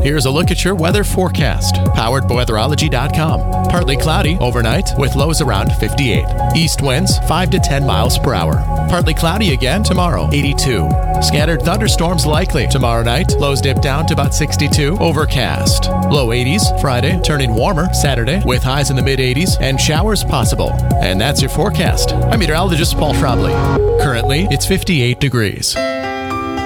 Here's a look at your weather forecast, powered by weatherology.com. Partly cloudy overnight with lows around 58. East winds 5 to 10 miles per hour. Partly cloudy again tomorrow, 82. Scattered thunderstorms likely tomorrow night. Lows dip down to about 62. Overcast. Low 80s Friday, turning warmer Saturday with highs in the mid 80s and showers possible. And that's your forecast. I'm meteorologist Paul Schrabley. Currently, it's 58 degrees.